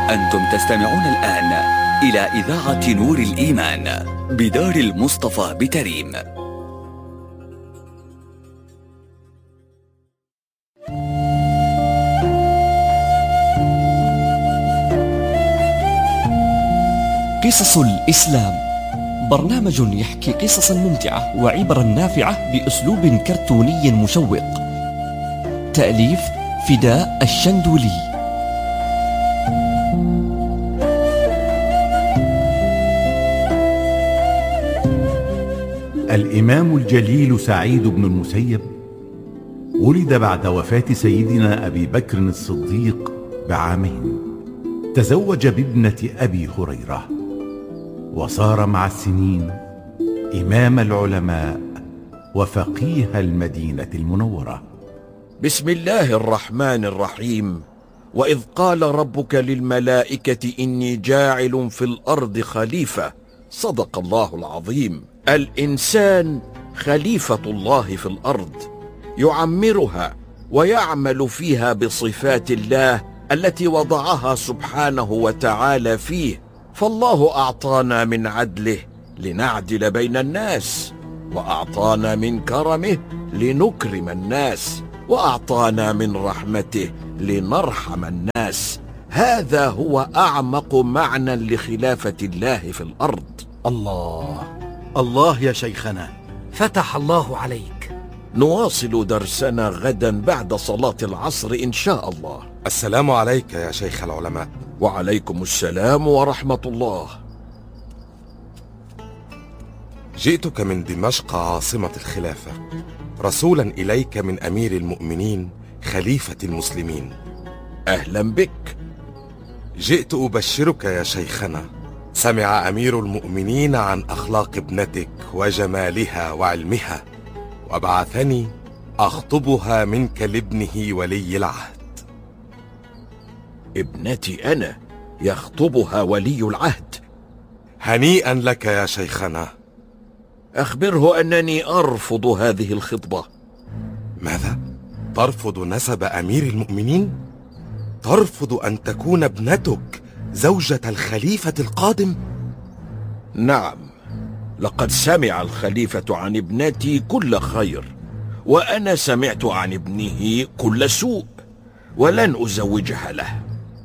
أنتم تستمعون الآن إلى إذاعة نور الإيمان بدار المصطفى بتريم. قصص الإسلام، برنامج يحكي قصصا ممتعة وعبرا نافعة بأسلوب كرتوني مشوق. تأليف فداء الشندولي. الإمام الجليل سعيد بن المسيب ولد بعد وفاة سيدنا أبي بكر الصديق بعامين. تزوج بابنة أبي هريرة، وصار مع السنين إمام العلماء وفقيه المدينة المنورة. بسم الله الرحمن الرحيم. وإذ قال ربك للملائكة إني جاعل في الأرض خليفة. صدق الله العظيم. الإنسان خليفة الله في الأرض، يعمرها ويعمل فيها بصفات الله التي وضعها سبحانه وتعالى فيه. فالله أعطانا من عدله لنعدل بين الناس، وأعطانا من كرمه لنكرم الناس، وأعطانا من رحمته لنرحم الناس. هذا هو أعمق معنى لخلافة الله في الأرض. الله يا شيخنا، فتح الله عليك. نواصل درسنا غدا بعد صلاة العصر إن شاء الله. السلام عليك يا شيخ العلماء. وعليكم السلام ورحمة الله. جئتك من دمشق عاصمة الخلافة رسولا إليك من أمير المؤمنين خليفة المسلمين. أهلا بك. جئت أبشرك يا شيخنا، سمع أمير المؤمنين عن أخلاق ابنتك وجمالها وعلمها، وبعثني أخطبها منك لابنه ولي العهد. ابنتي أنا يخطبها ولي العهد؟ هنيئا لك يا شيخنا. أخبره أنني أرفض هذه الخطبة. ماذا؟ ترفض نسب أمير المؤمنين؟ ترفض أن تكون ابنتك زوجة الخليفة القادم؟ نعم، لقد سمع الخليفة عن ابنتي كل خير، وأنا سمعت عن ابنه كل سوء، ولن أزوجها له.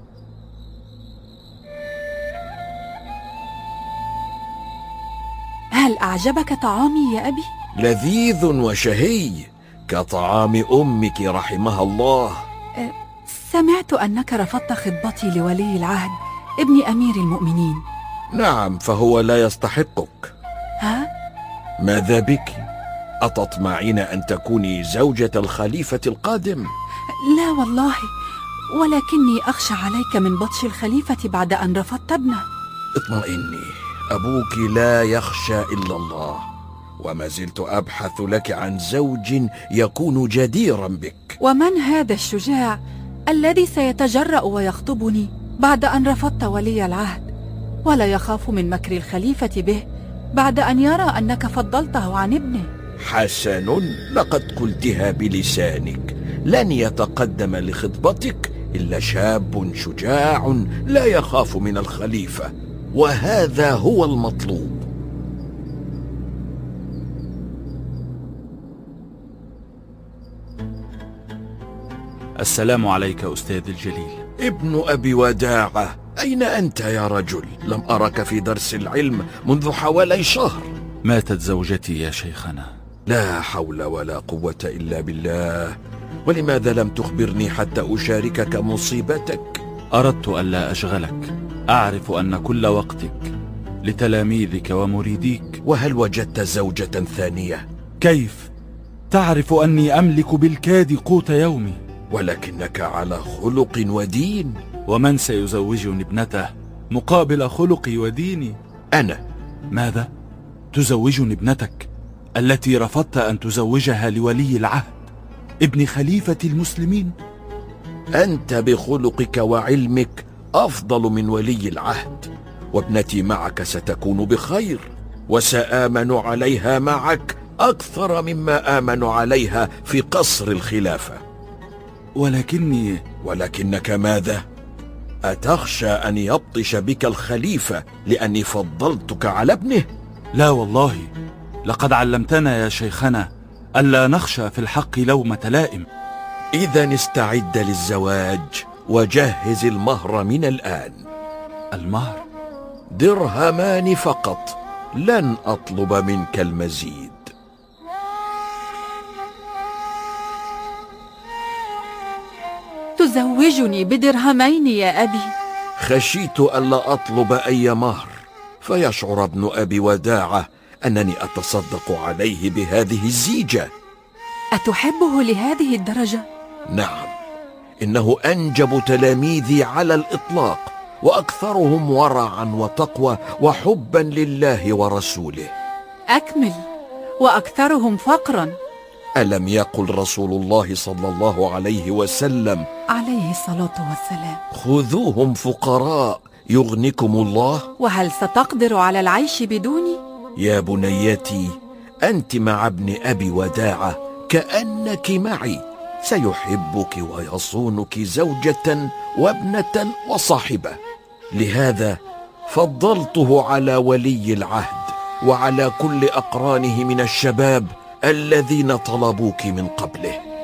هل أعجبك طعامي يا أبي؟ لذيذ وشهي كطعام أمك رحمها الله. سمعت أنك رفضت خطبتي لولي العهد ابن أمير المؤمنين. نعم، فهو لا يستحقك. ها؟ ماذا بك؟ أتطمعين أن تكوني زوجة الخليفة القادم؟ لا والله، ولكني أخشى عليك من بطش الخليفة بعد أن رفضت ابنه. اطمئني، أبوك لا يخشى إلا الله، وما زلت أبحث لك عن زوج يكون جديرا بك. ومن هذا الشجاع الذي سيتجرأ ويخطبني بعد أن رفضت ولي العهد، ولا يخاف من مكر الخليفة به بعد أن يرى أنك فضلته عن ابنه؟ حسن، لقد قلتها بلسانك. لن يتقدم لخطبتك إلا شاب شجاع لا يخاف من الخليفة، وهذا هو المطلوب. السلام عليك أستاذ الجليل. ابن أبي وداعة، أين أنت يا رجل؟ لم أرك في درس العلم منذ حوالي شهر. ماتت زوجتي يا شيخنا. لا حول ولا قوة إلا بالله. ولماذا لم تخبرني حتى أشاركك مصيبتك؟ أردت ألا أشغلك. أعرف أن كل وقتك لتلاميذك ومريديك. وهل وجدت زوجة ثانية؟ كيف؟ تعرف أني أملك بالكاد قوت يومي. ولكنك على خلق ودين. ومن سيزوجني ابنته مقابل خلقي وديني؟ أنا. ماذا؟ تزوجني ابنتك التي رفضت أن تزوجها لولي العهد ابن خليفة المسلمين؟ أنت بخلقك وعلمك أفضل من ولي العهد، وابنتي معك ستكون بخير، وسآمن عليها معك أكثر مما آمن عليها في قصر الخلافة. ولكنك ماذا؟ أتخشى أن يبطش بك الخليفة لأني فضلتك على ابنه؟ لا والله، لقد علمتنا يا شيخنا ألا نخشى في الحق لومة لائم. إذا استعد للزواج وجهز المهر من الآن. المهر؟ 2 درهم فقط، لن أطلب منك المزيد. تزوجني ب2 درهم يا أبي؟ خشيت ألا أطلب أي مهر فيشعر ابن أبي وداعة أنني أتصدق عليه بهذه الزيجة. أتحبه لهذه الدرجة؟ نعم، إنه أنجب تلاميذي على الإطلاق، وأكثرهم ورعا وتقوى وحبا لله ورسوله. أكمل. وأكثرهم فقرا. ألم يقل رسول الله صلى الله عليه وسلم عليه الصلاة والسلام: خذوهم فقراء يغنكم الله؟ وهل ستقدر على العيش بدوني؟ يا بنيتي، أنت مع ابن أبي وداعة كأنك معي، سيحبك ويصونك زوجة وابنة وصاحبة. لهذا فضلته على ولي العهد وعلى كل أقرانه من الشباب الذين طلبوك من قبله.